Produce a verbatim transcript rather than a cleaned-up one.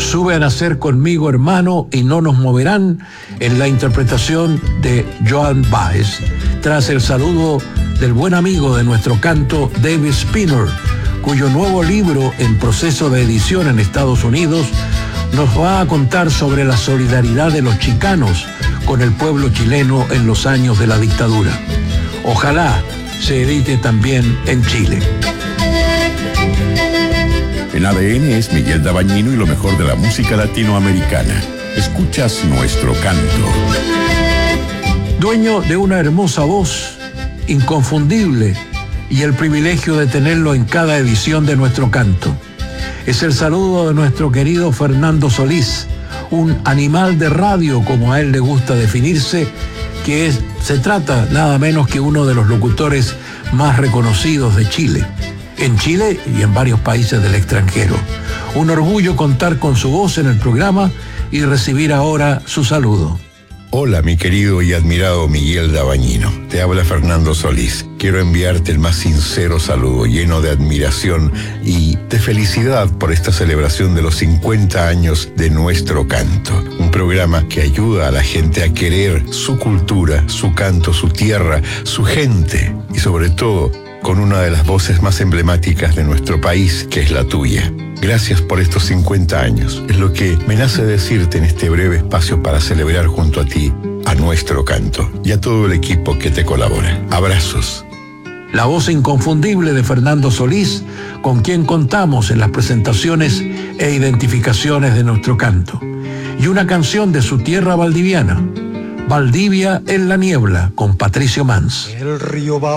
Sube a nacer conmigo, hermano, y no nos moverán, en la interpretación de Joan Baez, tras el saludo del buen amigo de nuestro canto, David Spinner, cuyo nuevo libro en proceso de edición en Estados Unidos nos va a contar sobre la solidaridad de los chicanos con el pueblo chileno en los años de la dictadura. Ojalá se edite también en Chile. En A D N es Miguel Dabañino y lo mejor de la música latinoamericana. Escuchas nuestro canto. Dueño de una hermosa voz, inconfundible, y el privilegio de tenerlo en cada edición de nuestro canto. Es el saludo de nuestro querido Fernando Solís, un animal de radio, como a él le gusta definirse, que es, se trata nada menos que uno de los locutores más reconocidos de Chile. En Chile y en varios países del extranjero. Un orgullo contar con su voz en el programa y recibir ahora su saludo. Hola, mi querido y admirado Miguel Dabañino. Te habla Fernando Solís. Quiero enviarte el más sincero saludo, lleno de admiración y de felicidad por esta celebración de los cincuenta años de Nuestro Canto. Un programa que ayuda a la gente a querer su cultura, su canto, su tierra, su gente y sobre todo con una de las voces más emblemáticas de nuestro país, que es la tuya. Gracias por estos cincuenta años. Es lo que me nace decirte en este breve espacio para celebrar junto a ti a Nuestro Canto y a todo el equipo que te colabora. Abrazos. La voz inconfundible de Fernando Solís, con quien contamos en las presentaciones e identificaciones de Nuestro Canto. Y una canción de su tierra valdiviana, Valdivia en la niebla, con Patricio Mans. El río va